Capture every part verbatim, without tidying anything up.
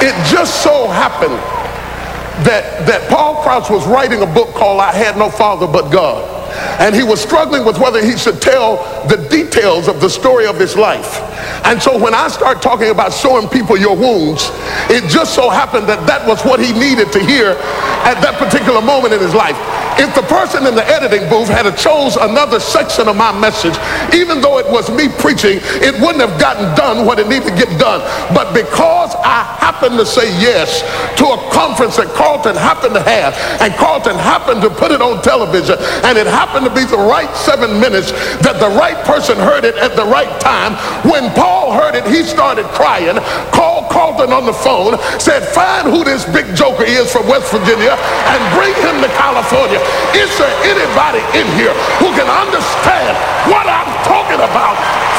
It just so happened that, that Paul Crouch was writing a book called I Had No Father But God. And he was struggling with whether he should tell the details of the story of his life. And so when I start talking about showing people your wounds, it just so happened that that was what he needed to hear at that particular moment in his life. If the person in the editing booth had chose another section of my message, even though it was me preaching, it wouldn't have gotten done what it needed to get done. But because I happened to say yes to a conference that Carlton happened to have, and Carlton happened to put it on television, and it happened to be the right seven minutes that the right person heard it at the right time, when Paul heard it, he started crying, called Carlton on the phone, said, find who this big joker is from West Virginia and bring him to California. Is there anybody in here who can understand what I'm talking about?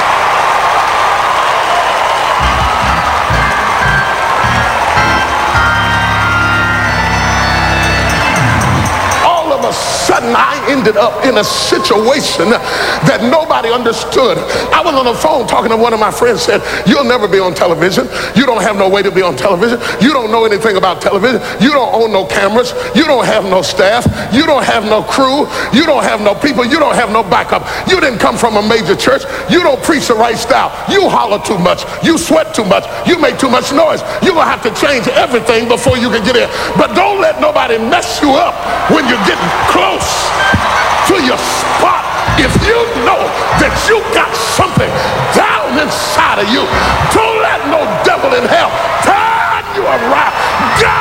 All of a sudden, I ended up in a situation that nobody understood. I was on the phone talking to one of my friends, said, you'll never be on television. You don't have no way to be on television. You don't know anything about television. You don't own no cameras. You don't have no staff. You don't have no crew. You don't have no people. You don't have no backup. You didn't come from a major church. You don't preach the right style. You holler too much. You sweat too much. You make too much noise. You're going to have to change everything before you can get in. But don't let nobody mess you up when you're getting close to your spot. If you know that you got something down inside of you, don't let no devil in hell